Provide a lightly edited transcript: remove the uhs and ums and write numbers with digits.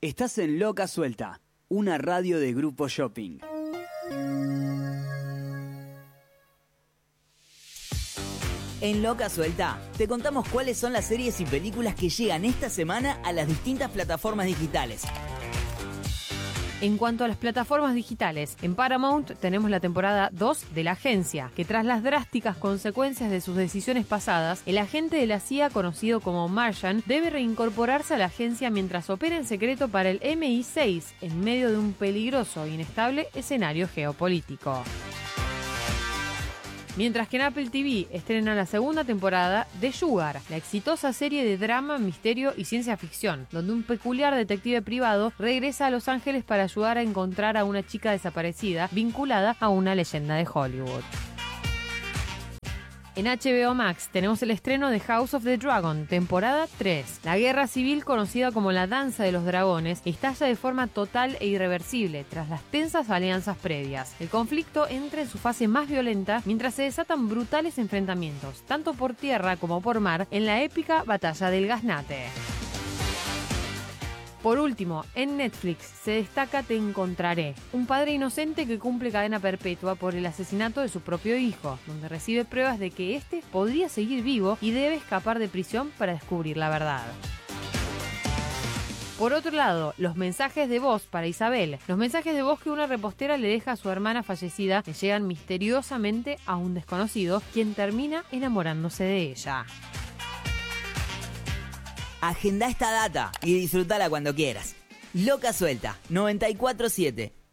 Estás en Loca Suelta, una radio de Grupo Shopping. En Loca Suelta te contamos cuáles son las series y películas que llegan esta semana a las distintas plataformas digitales. En cuanto a las plataformas digitales, en Paramount tenemos la temporada 2 de La Agencia, que tras las drásticas consecuencias de sus decisiones pasadas, el agente de la CIA conocido como Martian debe reincorporarse a la agencia mientras opera en secreto para el MI6 en medio de un peligroso e inestable escenario geopolítico. Mientras que en Apple TV estrena la segunda temporada de Sugar, la exitosa serie de drama, misterio y ciencia ficción, donde un peculiar detective privado regresa a Los Ángeles para ayudar a encontrar a una chica desaparecida vinculada a una leyenda de Hollywood. En HBO Max tenemos el estreno de House of the Dragon, temporada 3. La guerra civil, conocida como la Danza de los Dragones, estalla de forma total e irreversible tras las tensas alianzas previas. El conflicto entra en su fase más violenta mientras se desatan brutales enfrentamientos, tanto por tierra como por mar, en la épica Batalla del Gaznate. Por último, en Netflix se destaca Te Encontraré, un padre inocente que cumple cadena perpetua por el asesinato de su propio hijo, donde recibe pruebas de que éste podría seguir vivo y debe escapar de prisión para descubrir la verdad. Por otro lado, los mensajes de voz para Isabel. Los mensajes de voz que una repostera le deja a su hermana fallecida le llegan misteriosamente a un desconocido, quien termina enamorándose de ella. Agenda esta data y disfrutala cuando quieras. Loca Suelta, 94.7.